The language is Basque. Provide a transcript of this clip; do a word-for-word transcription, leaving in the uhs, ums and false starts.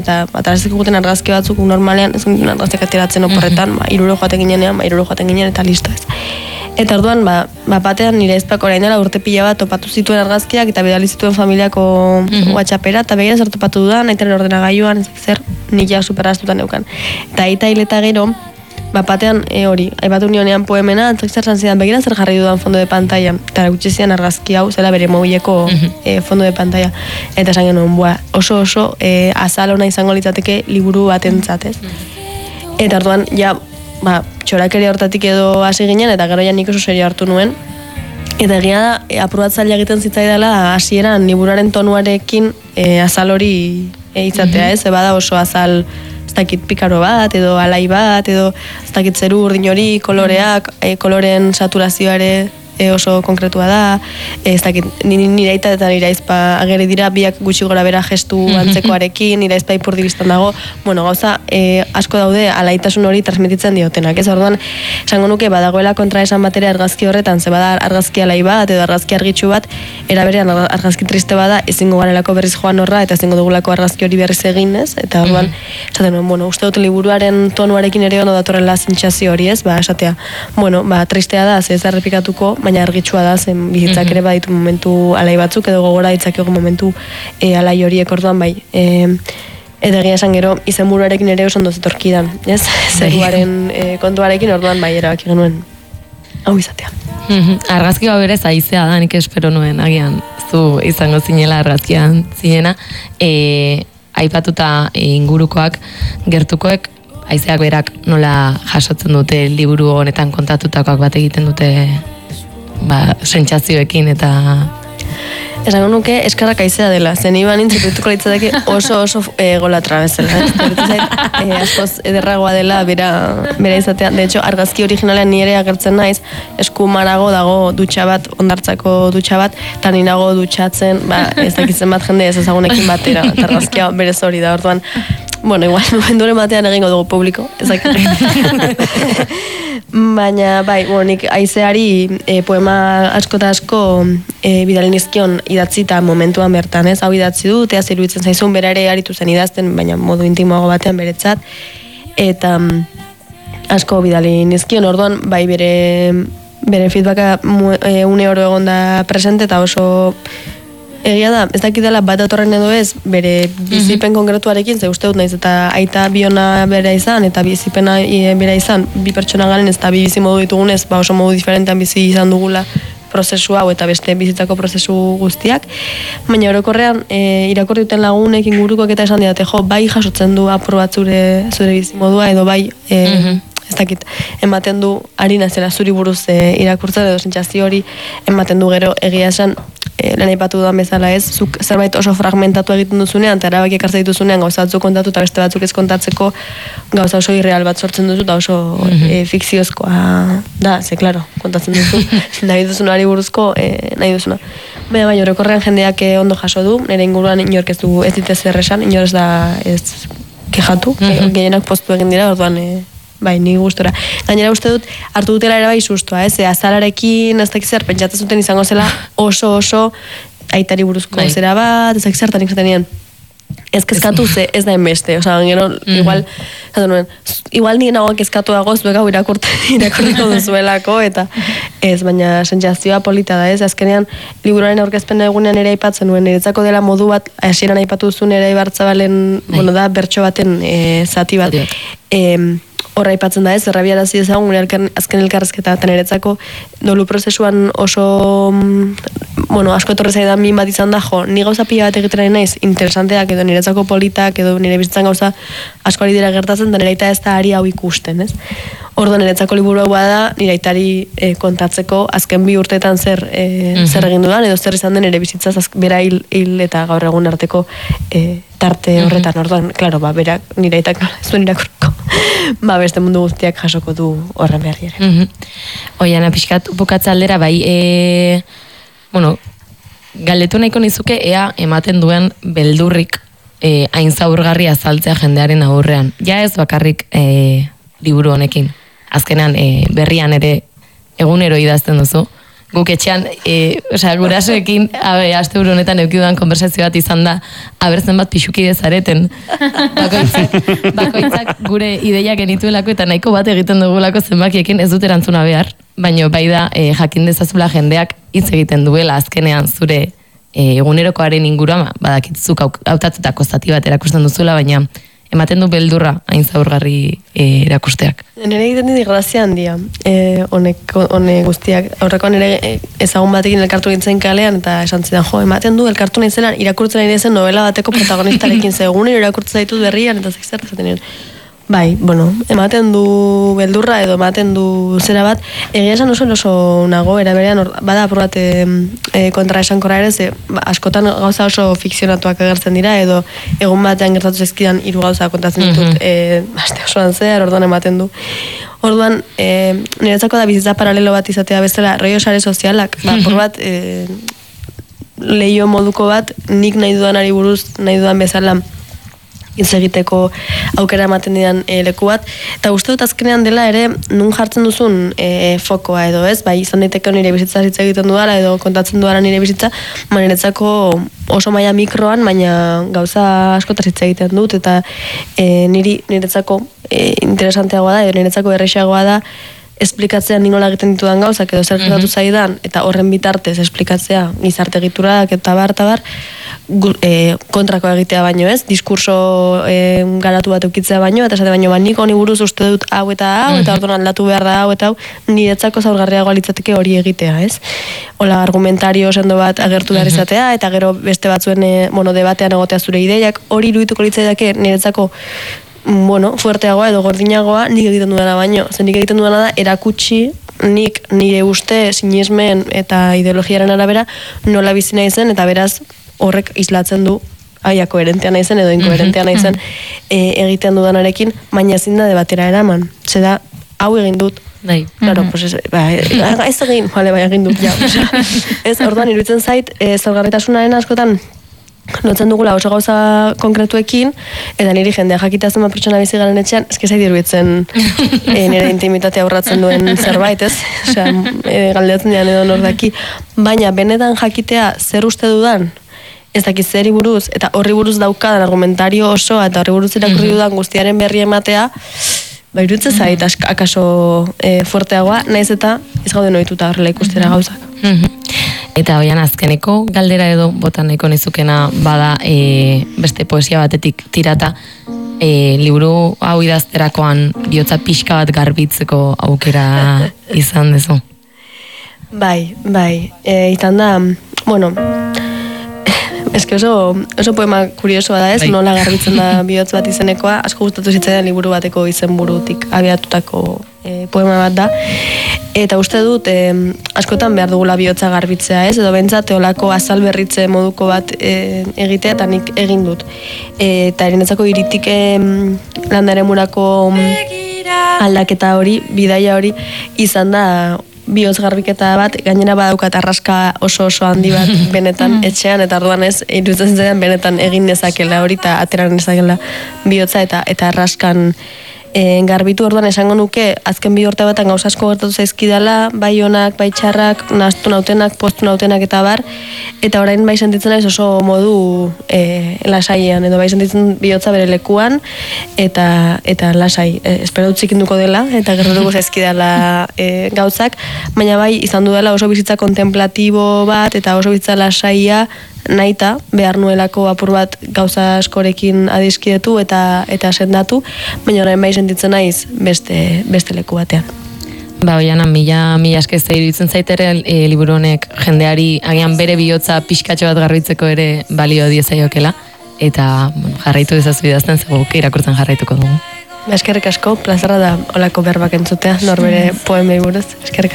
eta ataraziko guten argazki batzuk normalean, ez ginen argazkiak ateratzen oporretan, ba, iruro joaten ginenean, ba, iruro joaten ginen eta listo ez. Eta orduan, ba, ba batean nire ezpak orain dela urte pila bat topatu zituen argazkiak eta bidali zituen familiako mm-hmm. WhatsAppera, eta begira zer topatu dudan, aitaren ordenagailuan, ez zer, nik ja superraztutan neukan. Eta aita hileta gero, ba batean e, hori, aipatu nionean poemena, antzak zer zidan begira zer jarri dudan fondo de pantalla, eta gutxe zidan argazki hau, zela bere mobileko mm-hmm. e, fondo de pantalla. Eta esan genuen, boa, oso oso e, azal ona izango litzateke liburu batentzat, ez? Eta orduan, ja, ba, txorakeri hortatik edo hasi ginen, eta gero ja nik oso serio hartu nuen. Eta egia da, e, apurbatzaile egiten zitzaidala, hasieran liburuaren tonuarekin e, azal hori e, izatea, mm-hmm. ez? Eba da oso azal, ez dakit pikaro bat, edo alai bat, edo ez dakit zeru urdin hori, koloreak, e, koloren saturazioare e, oso konkretua da, e, ez dakit nire aita eta nire aizpa ageri dira, biak gutxi gora bera gestu antzekoarekin, nire aizpa ipurdi biztan dago, bueno, gauza, e, asko daude alaitasun hori transmititzen diotenak, ez orduan, esango nuke badagoela kontra esan batera argazki horretan, ze bada argazki alai bat, edo argazki argitxu bat, era berean argazki triste bada, ezingo garelako berriz joan horra, eta ezingo dugulako argazki hori berriz egin, ez? Eta orduan, esaten nuen, bueno, uste dut liburuaren tonuarekin ere ondo datorrela sentsazio hori, ez? Ba, esatea, bueno, ba, tristea da, ze ez da errepikatuko, baina argitsua da, zen bizitzak ere baditu momentu alai batzuk, edo gogora ditzakegu momentu e, alai horiek orduan bai. E, eta egia esan gero, izenburuarekin ere oso ondo zetorkidan, ez? Zeruaren e, kontuarekin orduan bai erabaki genuen hau izatea. Argazki hau berez aizea da, nik espero nuen, agian zu izango zinela argazkian zinena, e, aipatuta e, ingurukoak, gertukoek, aizeak berak nola jasotzen dute liburu honetan kontatutakoak bat egiten dute ba, sentsazioekin eta... Esango nuke eskarrak aizea dela, zen iban intzipituko litzateke oso oso e, golatra bezala. E, askoz ederragoa dela bera, bera izatea. De hecho, argazki originalean nire agertzen naiz, eskumarago dago dutxa bat, ondartzako dutxa bat, eta ni nago dutxatzen, ba, ez dakitzen bat jende ez ezagunekin batera, eta argazkia berez hori da, orduan. Bueno, igual, momenturen batean egingo dugu publiko, ezak. Baina, bai, bueno, nik aizeari e, poema asko eta asko e, bidali nizkion idatzita momentuan bertan, ez? Hau idatzi du, teaz iruditzen zaizun, bera ere aritu zen idazten, baina modu intimoago batean beretzat, eta mm, asko bidali nizkion, orduan, bai, bere, bere feedbacka e, une oro egon da presente, eta oso... Egia da, ez dakit dela bat datorren edo ez, bere bizipen konkretuarekin, ze uste dut naiz, eta aita biona bera izan, eta bizipena bera izan, bi pertsona garen, ez da bi bizi modu ditugunez, ba oso modu diferentean bizi izan dugula prozesu hau, eta beste bizitzako prozesu guztiak. Baina orokorrean, e, irakurri duten lagunek, ingurukoak eta esan didate, jo, bai jasotzen du apur bat zure, zure bizi modua, edo bai... E, mm-hmm. Ez dakit, ematen du harina zera zuri buruz e, irakurtzen edo sentsazio hori ematen du gero egia esan e, lehen aipatu dudan bezala ez, zuk zerbait oso fragmentatu egiten duzunean, eta erabaki ekartzen dituzunean gauza batzuk kontatu eta beste batzuk ez kontatzeko gauza oso irreal bat sortzen duzu eta oso mm-hmm. e, fikziozkoa da, ze, klaro, kontatzen duzu nahi duzunari buruzko, e, nahi duzuna. Baina bai, orokorrean jendeak ondo jaso du, nire inguruan inork ez du ez ditez zer esan, inor ez da ez kejatu, mm-hmm. gehienak postu egin dira, orduan e, bai, ni gustora. Gainera uste dut, hartu dutela ere bai sustoa, ez? Azalarekin, ez dakiz zer, pentsatzen zuten izango zela oso oso aitari buruzko bai. Zera bat, ez dakiz zertan izaten ez kezkatu ze, ez da enbeste, oza, gero, mm-hmm. igual, zatu nuen, igual nire nagoak kezkatu dago, zuek hau irakurtiko duzuelako, eta ez, baina sentsazioa polita da, ez? Azkenean, liburuaren aurkezpen egunean ere aipatzen nuen, niretzako dela modu bat, hasieran aipatu duzun ere Ibarzabalen, bueno, da, bertso baten e, zati bat, e, horra aipatzen da ez, errabiarazi ezagun gure azken elkarrezketa eta niretzako dolu prozesuan oso bueno, asko etorre zaidan min bat izan da, jo, ni gauza pila bat egiten naiz interesanteak edo niretzako politak edo nire bizitzan gauza asko ari dira gertatzen, da nire aita ez da ari hau ikusten, ez? Orduan niretzako liburu hau bada nire aitari e, kontatzeko azken bi urteetan zer, e, mm-hmm. zer egin dudan edo zer izan den nire bizitzaz bera hil, hil eta gaur egun arteko e, tarte horretan, mm-hmm. orduan, klaro, ba, berak nire aitak zuen irakurko. Ba, beste mundu guztiak jasoko du horren berri ere. Mm-hmm. Oiana, pixkat bukatza aldera, bai, e, bueno, galdetu nahiko nizuke ea ematen duen beldurrik e, hain zaurgarri azaltzea jendearen aurrean. Ja ez bakarrik e, liburu honekin. Azkenan e, berrian ere egunero idazten duzu, guk etxean, e, osea, gurasoekin, abe, aste buru honetan eukidudan konversazio bat izan da, abertzen bat pixuki dezareten, bakoitzak, bakoitzak gure ideiak genituelako eta nahiko bat egiten dugulako zenbakiekin ez dut erantzuna behar, baina bai da e, jakin dezazula jendeak hitz egiten duela azkenean zure e, egunerokoaren inguruan, badakitzuk hautatutako zati bat erakusten duzula, baina ematen du beldurra hain zaurgarri e, erakusteak. Nire egiten dit grazia handia, e, honek, honek guztiak. Aurrekoan nire e, ezagun batekin elkartu gintzen kalean, eta esan zidan, jo, ematen du, elkartu nahi zela, irakurtzen nahi zen novela bateko protagonistarekin zegunen, irakurtzen zaitut berrian, eta zekzer, esaten nire. Bai, bueno, ematen du beldurra edo ematen du zera bat, egia esan oso oso nago, eraberean, bada apur bat e, e, kontra esankorra ere, ze ba, askotan gauza oso fikzionatuak agertzen dira, edo egun batean gertatu zezkidan hiru gauza kontatzen ditut, mm -hmm. e, aste osoan zehar, orduan ematen du. Orduan, e, niretzako da bizitza paralelo bat izatea bezala, rollo sare sozialak, ba, apur bat, e, leio moduko bat, nik nahi dudanari buruz, nahi dudan bezala, hitz egiteko aukera ematen didan e, leku bat, eta uste dut azkenean dela ere nun jartzen duzun e, fokoa edo ez, bai izan daiteke nire bizitza hitz egiten dudala edo kontatzen dudala nire bizitza, ba niretzako oso maila mikroan, baina gauza askotaz hitz egiten dut, eta e, niri niretzako e, interesanteagoa da, edo niretzako errexagoa da esplikatzea ninola egiten ditudan gauzak edo zer gertatu zaidan, eta horren bitartez esplikatzea gizarte egiturak eta bar, eta bar, e, kontrako egitea baino ez, diskurso e, garatu bat eukitzea baino, eta esate baino, ba, nik honi buruz uste dut hau eta hau, eta orduan aldatu behar da hau eta hau, niretzako zaurgarriagoa litzateke hori egitea, ez? Hola, argumentario sendo bat agertu behar izatea, eta gero beste batzuen, e, bueno, debatean egotea zure ideiak, hori iruituko litzaidake niretzako bueno, fuerteagoa edo gordinagoa nik egiten dudana baino. Zer nik egiten dudana da erakutsi nik nire uste sinesmen eta ideologiaren arabera nola bizi naizen eta beraz horrek islatzen du aia koherentea naizen edo inkoherentea naizen e, egiten dudanarekin, baina ezin da debatera eraman. Zer da, hau egin dut. Bai. Claro, pues ez, ba, ez egin, vale, bai egin dut, ja. Ez, orduan, iruditzen zait, e, zaurgarritasunaren askotan, lotzen dugula oso gauza konkretuekin, eta niri jendea jakitazen bat pertsona bizi garen etxean, eske zait iruditzen e, nire intimitatea aurratzen duen zerbait, ez? Osea, e, galdeatzen dian edo nordaki. Baina, benetan jakitea zer uste dudan, ez dakiz zeri buruz, eta horri buruz daukadan argumentario osoa, eta horri buruz irakurri dudan guztiaren berri ematea, ba, iruditzen zait, akaso e, fuerteagoa, naiz eta ez gauden ohituta horrela ikustera gauzak. Eta hoian azkeneko galdera edo botan nahiko nizukena bada e, beste poesia batetik tirata e, liburu hau idazterakoan bihotza pixka bat garbitzeko aukera izan dezu. Bai, bai, e, izan da, bueno, eske oso, oso poema kuriosoa da ez, bai. Nola garbitzen da bihotz bat izenekoa, asko gustatu zitzaidan liburu bateko izenburutik abiatutako e, poema bat da. Eta uste dut, eh, askotan behar dugula bihotza garbitzea, ez? Edo bentsat, eolako azal berritze moduko bat eh, egitea, eta nik egin dut. E, eta erinetzako iritik eh, landaren murako aldaketa hori, bidaia hori, izan da bihotz garbiketa bat, gainera badaukat arraska oso oso handi bat benetan etxean, eta orduan ez, iruditzen zetan benetan egin nezakela hori, eta ateran nezakela bihotza, eta, eta arraskan E, garbitu orduan esango nuke azken bi urte batan gauza asko gertatu zaizkidala, bai onak, bai txarrak, nahastu nautenak, postu nautenak eta bar, eta orain bai sentitzen naiz oso modu e, lasaian, edo bai sentitzen bihotza bere lekuan, eta eta lasai, e, espero dut zikinduko dela, eta gertatuko zaizkidala e, gauzak, baina bai izan dudala oso bizitza kontemplatibo bat, eta oso bizitza lasaia, naita, behar nuelako apur bat gauza askorekin adizkidetu eta eta sendatu, baina orain bai sentitzen naiz beste, beste leku batean. Ba, oiana, mila, mila eskeze iruditzen zaitere e, liburu honek jendeari agian bere bihotza pixkatxo bat garbitzeko ere balio diezaiokela, eta bueno, jarraitu dezazu idazten zeguk irakurtzen jarraituko dugu. Eskerrik asko, plazera da olako berbak entzutea, norbere poemei buruz. Eskerrik